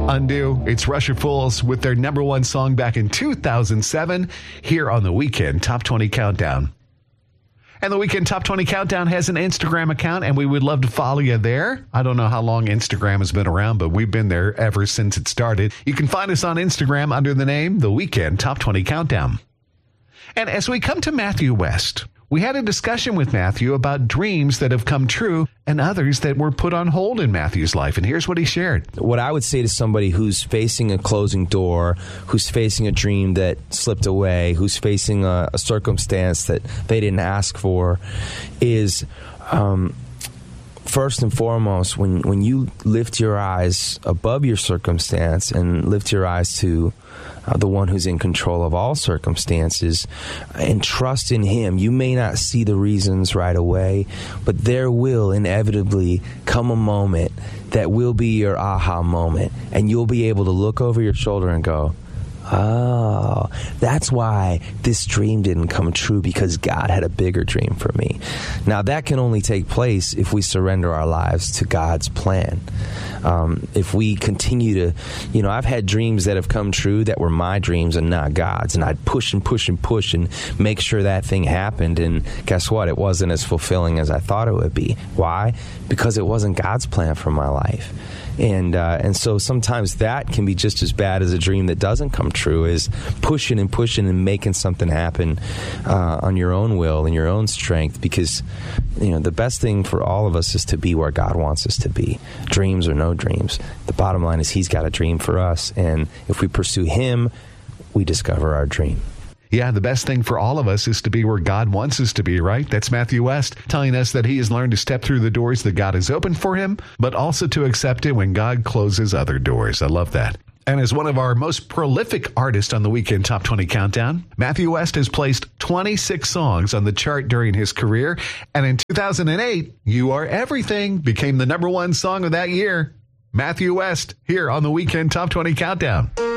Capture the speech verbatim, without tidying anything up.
Undo. It's Russia Fools with their number one song back in two thousand seven here on the Weekend Top twenty Countdown. And the Weekend Top twenty Countdown has an Instagram account, and we would love to follow you there. I don't know how long Instagram has been around, but we've been there ever since it started. You can find us on Instagram under the name The Weekend Top twenty Countdown. And as we come to Matthew West, we had a discussion with Matthew about dreams that have come true and others that were put on hold in Matthew's life. And here's what he shared. What I would say to somebody who's facing a closing door, who's facing a dream that slipped away, who's facing a, a circumstance that they didn't ask for, is um, first and foremost, when, when you lift your eyes above your circumstance and lift your eyes to Uh, the one who's in control of all circumstances, and trust in him. You may not see the reasons right away, but there will inevitably come a moment that will be your aha moment, and you'll be able to look over your shoulder and go, oh, that's why this dream didn't come true, because God had a bigger dream for me. Now, that can only take place if we surrender our lives to God's plan. Um, if we continue to, you know, I've had dreams that have come true that were my dreams and not God's, and I'd push and push and push and make sure that thing happened, and guess what? It wasn't as fulfilling as I thought it would be. Why? Because it wasn't God's plan for my life. And uh, and so sometimes that can be just as bad as a dream that doesn't come true, is pushing and pushing and making something happen uh, on your own will and your own strength. Because, you know, the best thing for all of us is to be where God wants us to be, dreams or no dreams. The bottom line is He's got a dream for us, and if we pursue Him, we discover our dream. Yeah, the best thing for all of us is to be where God wants us to be, right? That's Matthew West telling us that he has learned to step through the doors that God has opened for him, but also to accept it when God closes other doors. I love that. And as one of our most prolific artists on the Weekend Top twenty Countdown, Matthew West has placed twenty-six songs on the chart during his career. And in two thousand eight, You Are Everything became the number one song of that year. Matthew West here on the Weekend Top twenty Countdown.